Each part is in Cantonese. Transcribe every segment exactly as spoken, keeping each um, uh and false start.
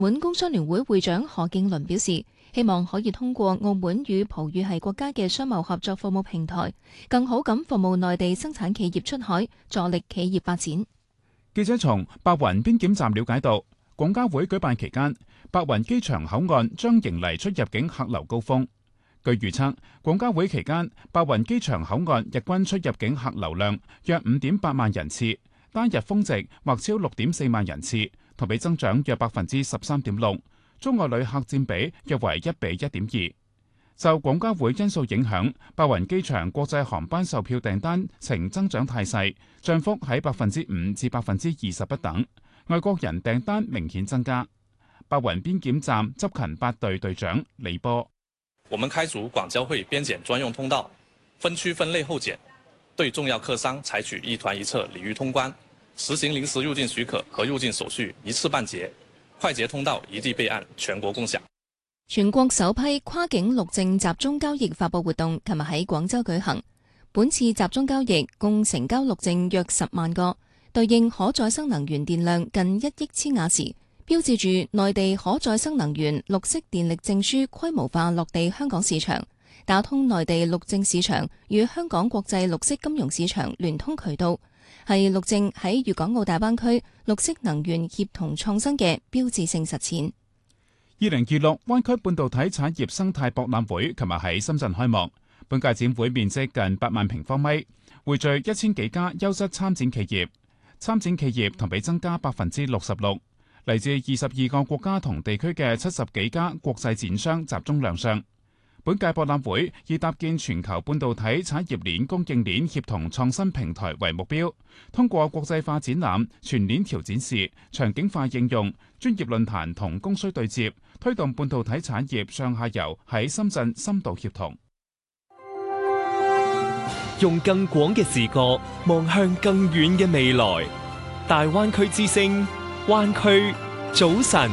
本工商聯會會長何敬倫表示，希望可以通過澳門與葡語系國家嘅商貿合作服務平台，更好咁服務內地生產企業出海，助力企業發展。 記者從白雲邊檢站了解到，廣交會舉辦期間，白雲機場口岸將迎嚟出入境客流高峰。據預測，廣交會期間，白雲機場口岸日均出入境客流量約五點八萬人次，單日峰值或超六點四萬人次，同比增長約百分之十三點六，中外旅客佔比約為一比一點二。受廣交會因素影響，白雲機場國際航班售票訂單呈增長態勢，漲幅喺百分之五至百分之二十不等，外國人訂單明顯增加。白雲邊檢站執勤八隊隊長李波。 我們開築廣交會邊檢專用通道，分區分類候檢，對重要客商採取一團一策禮遇通關，實行臨時入境許可和入境手續一次辦結，快捷通道一地備案，全國共享。 全國首批跨境陸證集中交易發佈活動琴日喺廣州舉行，本次集中交易共成交陸證約十萬個，對應可再生能源電量近一億千瓦時，標誌住內地可再生能源綠色電力證書規模化落地香港市場，打通內地陸證市場與香港國際綠色金融市場聯通渠道，係陸證喺粵港澳大灣區綠色能源協同創新嘅標誌性實踐。 二零二六灣區半導體產業生態博覽會琴日喺深圳開幕，本屆展會面積近八萬平方米，匯聚一千幾家優質參展企業，參展企業同比增加百分之六十六。嚟自二十二個國家同地區嘅七十幾家國際展商集中亮相。本屆博覽會以搭建全球半導體產業鏈供應鏈協同創新平台為目標，通過國際化展覽、全鏈條展示、場景化應用、專業論壇同供需對接，推動半導體產業上下游喺深圳深度協同。 用更廣嘅視角望向更遠嘅未來，大灣區之聲。灣區早晨，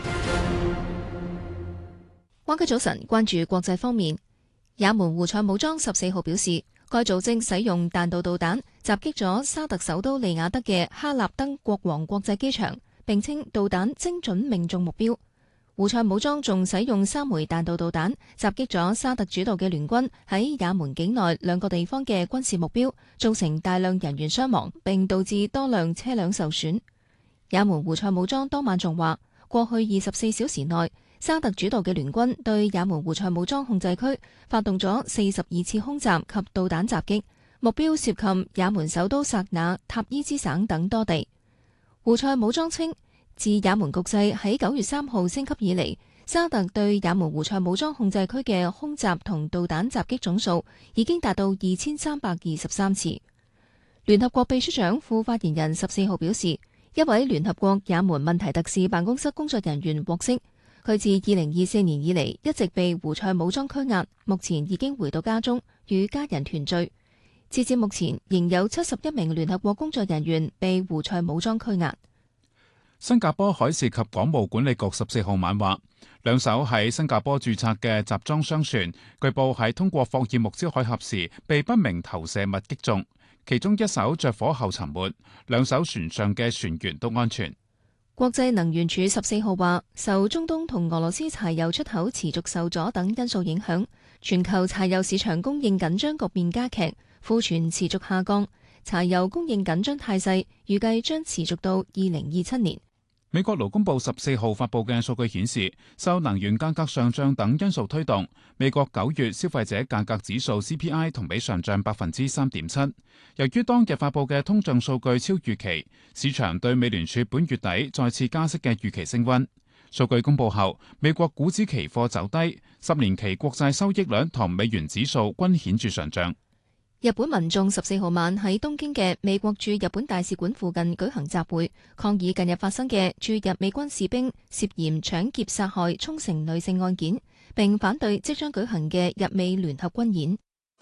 灣區早晨，關注國際方面。也門胡塞武裝十四號表示，該組織使用彈道導彈襲擊咗沙特首都利雅得嘅哈納登國王國際機場，並稱導彈精準命中目標。胡塞武裝仲使用三枚彈道導彈襲擊咗沙特主導嘅聯軍喺也門境內兩個地方嘅軍事目標，造成大量人員傷亡，並導致多輛車輛受損。也門胡塞武裝當晚仲話，過去二十四小時內，沙特主導嘅聯軍對也門胡塞武裝控制區發動咗四十二次空襲及導彈襲擊，目標涉及也門首都薩那、塔伊茲省等多地。胡塞武裝稱，自也門局勢喺九月三號升級以嚟，沙特對也門胡塞武裝控制區嘅空襲同導彈襲擊總數已經達到二千三百二十三次。聯合國秘書長副發言人十四號表示，一位聯合國也門問題特使辦公室工作人員獲釋，佢自二零二四年以嚟一直被胡塞武裝拘押，目前已經回到家中與家人團聚。截至目前，仍有七十一名聯合國工作人員被胡塞武裝拘押。 新加坡海事及港務管理局十四號晚話，兩艘喺新加坡註冊嘅集裝箱船，據報喺通過霍爾木茲海峽時被不明投射物擊中。其中一艘着火後沉沒，兩艘船上嘅船員都安全。 國際能源署十四號話，受中東同俄羅斯柴油出口持續受阻等因素影響，全球柴油市場供應緊張局面加劇，庫存持續下降，柴油供應緊張態勢預計將持續到二零二七年。 美國勞工部十四號發布嘅數據顯示，受能源價格上漲等因素推動，美國九月消費者價格指數 C P I 同比上漲百分之三點七。由於當日發布嘅通脹數據超預期，市場對美聯儲本月底再次加息嘅預期升溫。數據公佈後，美國股指期貨走低，十年期國債收益率同美元指數均顯著上漲。 日本民眾十四號晚喺東京嘅美國駐日本大使館附近舉行集會，抗議近日發生嘅駐日美軍士兵涉嫌搶劫殺害沖繩女性案件，並反對即將舉行嘅日美聯合軍演。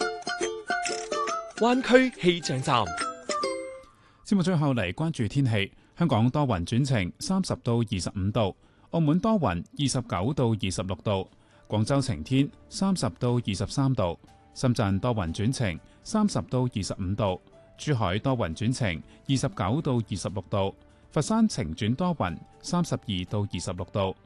灣區氣象站， 節目最後嚟關注天氣。香港多雲轉晴，三十到二十五度；澳門多雲，二十九到二十六度；廣州晴天，三十到二十三度。深圳多雲轉晴，三十到二十五度；珠海多雲轉晴，二十九到二十六度； 佛山晴轉多雲，三十二到二十六度。